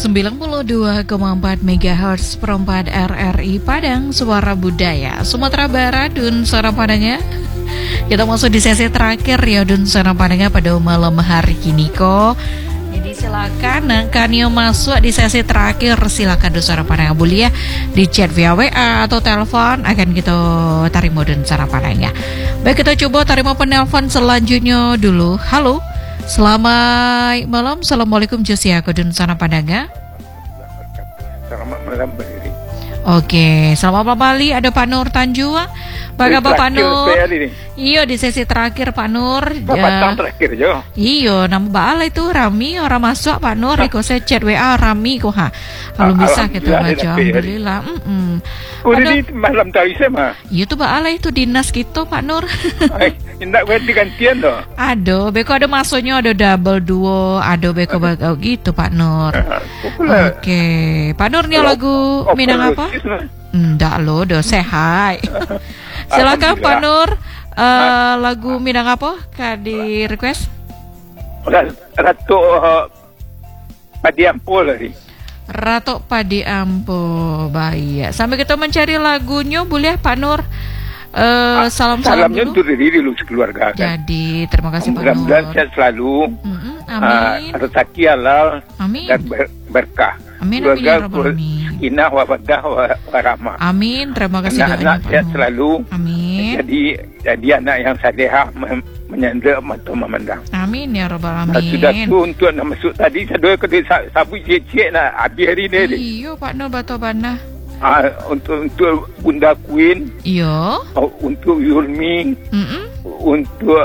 92,4 MHz perempat RRI Padang, Suara Budaya Sumatera Barat. Dun Suara Padangnya, kita masuk di sesi terakhir ya Dun Suara Padangnya pada malam hari ini kok. Jadi silakan kanio masuk di sesi terakhir, silakan Dun Suara Padangnya boleh ya di chat via WA atau telepon, akan kita tarimo Dun Suara Padangnya. Baik, kita coba tarimo penelpon selanjutnya dulu. Halo, selamat malam. Assalamualaikum Josia Kodun Sana Padanga. Selamat malam berdiri. Oke, selamat malam Bali. Ada Pak Nur Tanjua. Bagaimana Pak Nur? Iya, di sesi terakhir Pak Nur. Batang terakhir jo. Iya, nama Baala itu Rami orang masuk Pak Nur. Iko saya chat WA Rami kok ha. Kalau bisa kita baca. Alhamdulillah. Udah di malam tadi sama. Iya tuh Baala itu dinas gitu Pak Nur. Tidak ganti gantian loh. Aduh, beko ada masuknya ada double duo, ada beko gitu Pak Nur. Oke, Pak Nur nih lagu Minang apa? Enggak loh, udah sehat. Silakan Pak Nur, lagu Minang apa? Di request? Ratu Padi Ampo lagi. Ratu Padi Ampo, baik. Sampai kita mencari lagunya, boleh Pak Nur? Salamnya untuk diri dulu sekeluarga kan? Jadi terima kasih Pak Nur. Mudah-mudahan sehat selalu. Amin. Rezeki halal. Amin. Dan berkah. Amin. Keluarga Amin. inah wabadah warahmah. Amin. Terima kasih doanya anak Pak sehat Nur. selalu. Amin. Jadi anak yang salehah menyandera mata memandang. Amin ya rabbal alamin. Sudah tu untuk nak masuk tadi saya kena sabu cek nak habis hari ni. Iyo Pak Nur batu bana. Untuk Bunda Queen. Iyo. Untuk Yulmi. Untuk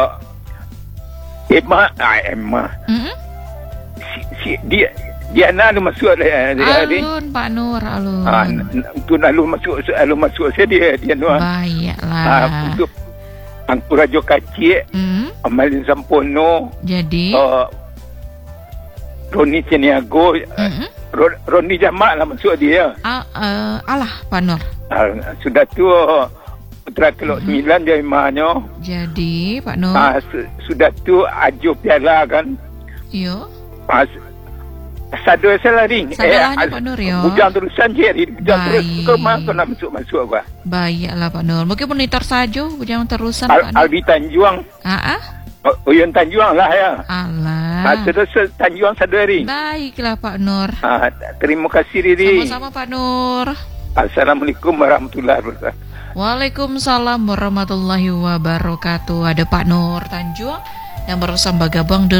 Emma. Dia nak masuk hari. Alun Pak Nur, alun. Untuk lalu masuk saya dia nak. Baiklah. Untuk Angku Rajo Kacik. Amalin Sampono. Jadi Roni Ceniago. Roni Jamak lah masuk dia. Alah Pak Nur. Sudah tu Putra Kelok 9 dia imahnya. Jadi Pak Nur. Sudah tu Ajo Piala kan. Iyo. Sadu saya lari. Sadalahnya Pak Nur ya. Bujang terusan je. Bujang terus ke mana nak masuk apa. Baiklah Pak Nur. Mungkin monitor saja bujang terusan Pak Nur. Albi Tanjuang. Uyun Tanjuang lah ya. Alah. Terus Tanjuang satu hari. Baiklah Pak Nur. Terima kasih Riri. Sama-sama Pak Nur. Assalamualaikum warahmatullahi wabarakatuh. Waalaikumsalam warahmatullahi wabarakatuh. Ada Pak Nur Tanjuang yang bersama Gabang